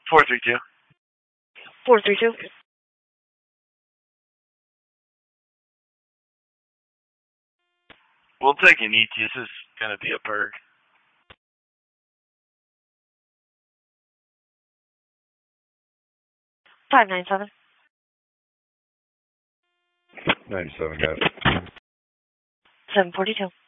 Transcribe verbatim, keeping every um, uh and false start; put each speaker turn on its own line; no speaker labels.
four three two.
four three two.
We'll take an E T. This is going to be a perk.
five nine seven.
ninety-seven, guys.
seven forty-two.